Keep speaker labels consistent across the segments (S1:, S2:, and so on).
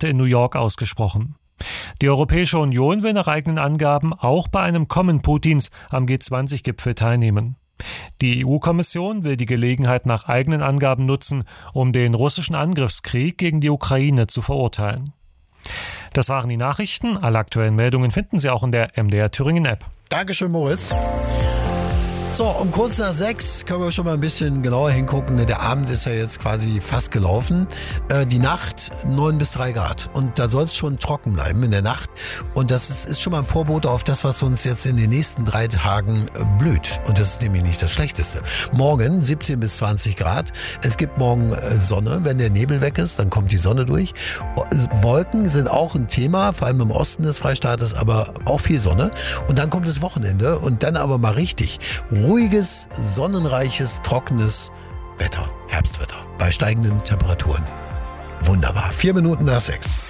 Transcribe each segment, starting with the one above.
S1: heute in New York ausgesprochen. Die Europäische Union will nach eigenen Angaben auch bei einem Kommen Putins am G20-Gipfel teilnehmen. Die EU-Kommission will die Gelegenheit nach eigenen Angaben nutzen, um den russischen Angriffskrieg gegen die Ukraine zu verurteilen. Das waren die Nachrichten. Alle aktuellen Meldungen finden Sie auch in der MDR Thüringen App.
S2: Dankeschön, Moritz. So, um kurz nach 6 können wir schon mal ein bisschen genauer hingucken. Der Abend ist ja jetzt quasi fast gelaufen. Die Nacht 9 bis 3 Grad. Und da soll es schon trocken bleiben in der Nacht. Und das ist schon mal ein Vorbote auf das, was uns jetzt in den nächsten 3 Tagen blüht. Und das ist nämlich nicht das Schlechteste. Morgen 17 bis 20 Grad. Es gibt morgen Sonne. Wenn der Nebel weg ist, dann kommt die Sonne durch. Wolken sind auch ein Thema, vor allem im Osten des Freistaates, aber auch viel Sonne. Und dann kommt das Wochenende und dann aber mal richtig ruhiges, sonnenreiches, trockenes Wetter, Herbstwetter, bei steigenden Temperaturen. Wunderbar. 4 Minuten nach 6.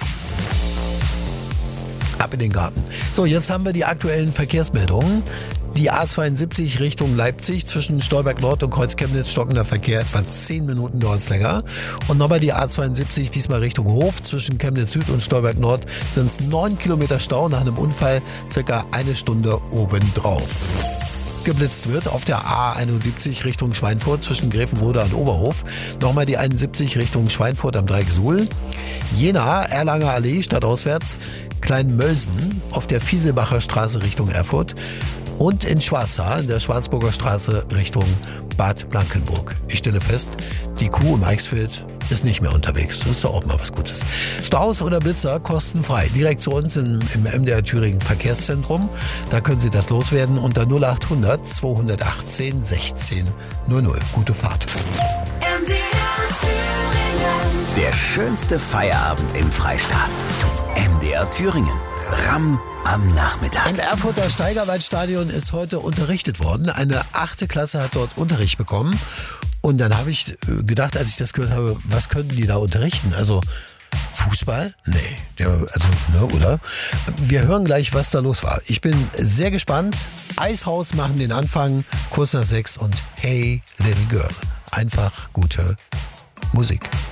S2: Ab in den Garten. So, jetzt haben wir die aktuellen Verkehrsmeldungen. Die A72 Richtung Leipzig zwischen Stolberg Nord und Kreuz-Chemnitz stockender Verkehr, etwa 10 Minuten dauert es länger. Und nochmal die A72 diesmal Richtung Hof zwischen Chemnitz Süd und Stolberg Nord sind es 9 Kilometer Stau nach einem Unfall, circa 1 Stunde obendrauf. Geblitzt wird auf der A71 Richtung Schweinfurt zwischen Grevenrode und Oberhof. Nochmal die 71 Richtung Schweinfurt am Dreieck Suhl. Jena, Erlanger Allee, stadtauswärts, Kleinmölsen auf der Fieselbacher Straße Richtung Erfurt. Und in Schwarza, in der Schwarzburger Straße Richtung Bad Blankenburg. Ich stelle fest, die Kuh im Eichsfeld ist nicht mehr unterwegs. Das ist doch auch mal was Gutes. Staus oder Blitzer kostenfrei. Direkt zu uns im MDR Thüringen Verkehrszentrum. Da können Sie das loswerden unter 0800 218 16 00. Gute Fahrt.
S3: MDR Thüringen.
S4: Der schönste Feierabend im Freistaat. MDR Thüringen. Ramm am Nachmittag.
S2: Im Erfurter Steigerwaldstadion ist heute unterrichtet worden. Eine 8. Klasse hat dort Unterricht bekommen. Und dann habe ich gedacht, als ich das gehört habe, was könnten die da unterrichten? Also Fußball? Nee. Oder? Wir hören gleich, was da los war. Ich bin sehr gespannt. Eishaus machen den Anfang, kurz nach 6 und Hey Little Girl. Einfach gute Musik.